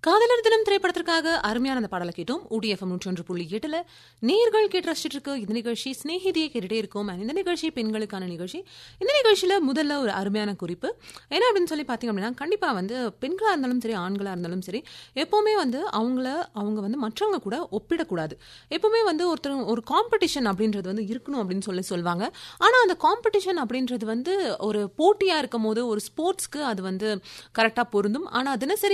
காதலர் தினம் திரைப்படத்திற்காக அருமையான அந்த பாடலை கேட்டோம். UDFM 101.8 நேர்கள் கேட்டு ரசிச்சிட்டு இருக்கு. இந்த நிகழ்ச்சி ஸ்நேகிதியை கேட்டுட்டே இருக்கும். இந்த நிகழ்ச்சி பெண்களுக்கான நிகழ்ச்சி. இந்த நிகழ்ச்சியில முதல்ல ஒரு அருமையான குறிப்பு என்ன அப்படின்னு சொல்லி பார்த்தீங்க அப்படின்னா, கண்டிப்பா வந்து பெண்களா இருந்தாலும் சரி, ஆண்களா இருந்தாலும் சரி, எப்பவுமே வந்து அவங்க வந்து மற்றவங்க கூட ஒப்பிடக்கூடாது. எப்பவுமே வந்து ஒரு காம்படிஷன் அப்படின்றது வந்து இருக்கணும் அப்படின்னு சொல்லுவாங்க. ஆனா அந்த காம்படிஷன் அப்படின்றது வந்து ஒரு போட்டியா இருக்கும் போது ஒரு ஸ்போர்ட்ஸ்க்கு அது வந்து கரெக்டா பொருந்தும். ஆனா தினசரி